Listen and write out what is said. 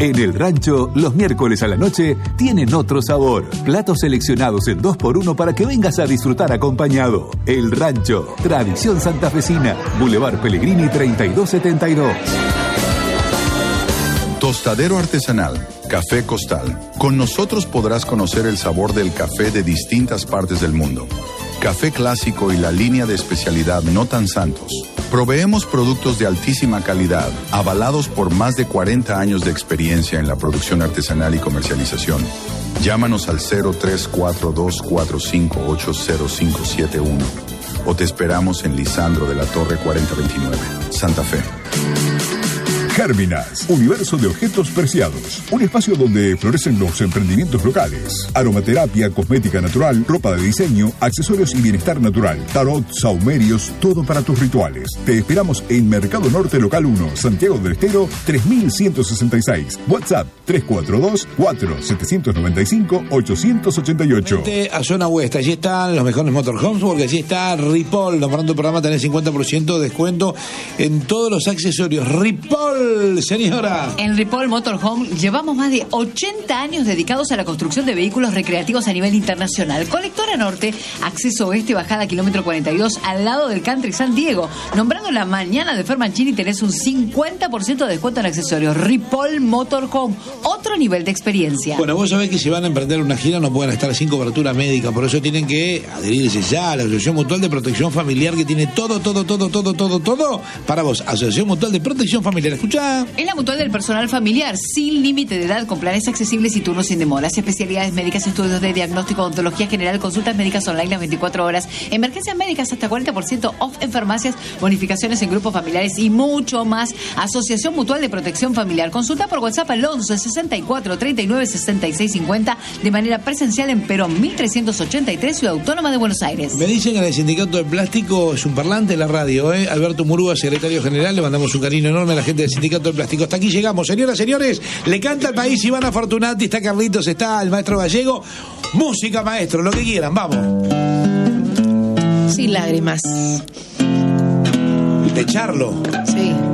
En El Rancho, los miércoles a la noche tienen otro sabor. Platos seleccionados en 2x1 para que vengas a disfrutar acompañado. El Rancho, tradición santafesina. Boulevard Pellegrini 3272. Tostadero artesanal, Café Costal. Con nosotros podrás conocer el sabor del café de distintas partes del mundo. Café clásico y la línea de especialidad No Tan Santos. Proveemos productos de altísima calidad, avalados por más de 40 años de experiencia en la producción artesanal y comercialización. Llámanos al 034245805571 o te esperamos en Lisandro de la Torre 4029, Santa Fe. Gérminas, universo de objetos preciados. Un espacio donde florecen los emprendimientos locales. Aromaterapia, cosmética natural, ropa de diseño, accesorios y bienestar natural. Tarot, saumerios, todo para tus rituales. Te esperamos en Mercado Norte Local 1, Santiago del Estero, 3166. WhatsApp 342-4795-888. A zona oeste, allí están los mejores motorhomes, porque allí está Ripoll. Nombrando el programa tenés 50% de descuento en todos los accesorios. Ripoll, señora. En Ripoll Motorhome llevamos más de 80 años dedicados a la construcción de vehículos recreativos a nivel internacional. Colectora Norte, acceso oeste, bajada kilómetro 42, al lado del Country San Diego. Nombrando la mañana de Fermanchini tenés un 50% de descuento en accesorios. Ripoll Motorhome, otro nivel de experiencia. Bueno, vos sabés que si van a emprender una gira no pueden estar sin cobertura médica, por eso tienen que adherirse ya a la Asociación Mutual de Protección Familiar, que tiene todo para vos. Asociación Mutual de Protección Familiar. Escuchá. Es la mutual del personal familiar, sin límite de edad, con planes accesibles y turnos sin demoras. Especialidades médicas, estudios de diagnóstico, odontología general, consultas médicas online las 24 horas, emergencias médicas hasta 40% off en farmacias, bonificaciones en grupos familiares y mucho más. Asociación Mutual de Protección Familiar. Consulta por WhatsApp al 11 64 39 66 50 de manera presencial en Perón 1383, Ciudad Autónoma de Buenos Aires. Me dicen que en el Sindicato del Plástico es un parlante en la radio, Alberto Murúa, secretario general, le mandamos un cariño enorme a la gente del Sindicato del Plástico. Hasta aquí llegamos, señoras, señores. Le canta al país Ivana Fortunati, está Carlitos, está el maestro Gallego. Música, maestro, lo que quieran, vamos. Sin lágrimas. De Charlo. Sí.